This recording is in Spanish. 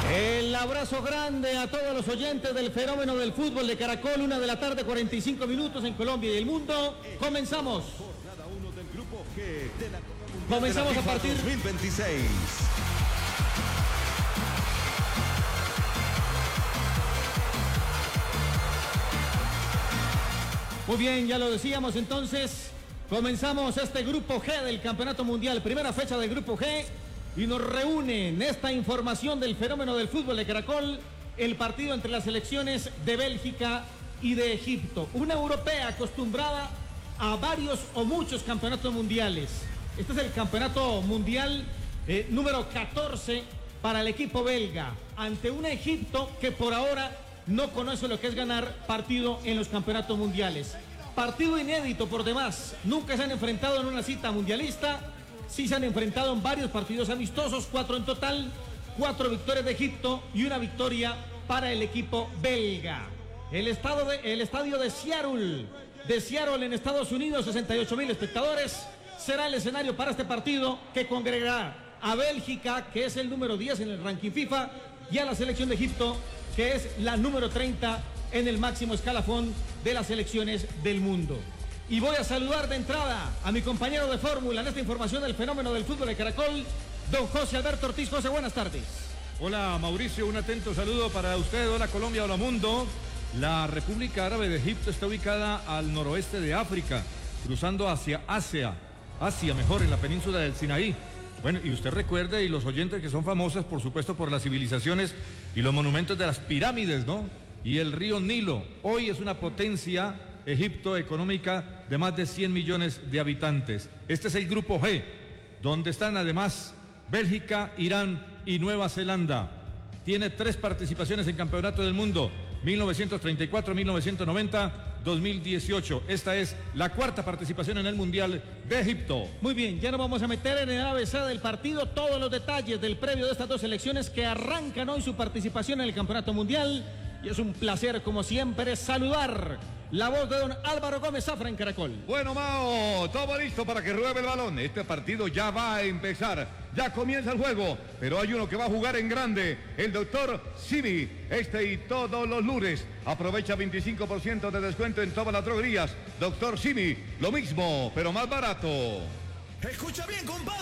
El abrazo grande a todos los oyentes del fenómeno del fútbol de Caracol, 1 de la tarde, 45 minutos en Colombia y el mundo. Comenzamos. Comenzamos a partir 2026. Muy bien, ya lo decíamos entonces. Comenzamos este Grupo G del Campeonato Mundial, primera fecha del Grupo G. Y nos reúne en esta información del fenómeno del fútbol de Caracol el partido entre las selecciones de Bélgica y de Egipto. Una europea acostumbrada a varios o muchos campeonatos mundiales. Este es el campeonato mundial número 14 para el equipo belga, ante un Egipto que por ahora no conoce lo que es ganar partido en los campeonatos mundiales. Partido inédito por demás, nunca se han enfrentado en una cita mundialista. Sí se han enfrentado en varios partidos amistosos, 4 en total, 4 victorias de Egipto y una victoria para el equipo belga. El estadio de Seattle en Estados Unidos, 68,000 espectadores, será el escenario para este partido que congregará a Bélgica, que es el número 10 en el ranking FIFA, y a la selección de Egipto, que es la número 30 en el máximo escalafón de las selecciones del mundo. Y voy a saludar de entrada a mi compañero de fórmula en esta información del fenómeno del fútbol de Caracol, don José Alberto Ortiz. José, buenas tardes. Hola Mauricio, un atento saludo para usted. Hola Colombia, hola mundo. La República Árabe de Egipto está ubicada al noroeste de África, cruzando hacia Asia mejor, en la península del Sinaí. Bueno, y usted recuerde, y los oyentes que son famosas, por supuesto, por las civilizaciones y los monumentos de las pirámides, ¿no? Y el río Nilo. Hoy es una potencia, Egipto, económica de más de 100 millones de habitantes. Este es el Grupo G, donde están además Bélgica, Irán y Nueva Zelanda. Tiene 3 participaciones en Campeonato del Mundo, 1934, 1990, 2018. Esta es la 4ª participación en el Mundial de Egipto. Muy bien, ya nos vamos a meter en el ABC del partido, todos los detalles del previo de estas dos selecciones que arrancan hoy su participación en el Campeonato Mundial. Y es un placer, como siempre, saludar la voz de don Álvaro Gómez Zafra en Caracol. Bueno, Mao, todo listo para que ruede el balón. Este partido ya va a empezar. Ya comienza el juego, pero hay uno que va a jugar en grande, el doctor Simi. Este y todos los lunes aprovecha 25% de descuento en todas las droguerías. Doctor Simi, lo mismo, pero más barato. Escucha bien, compadre.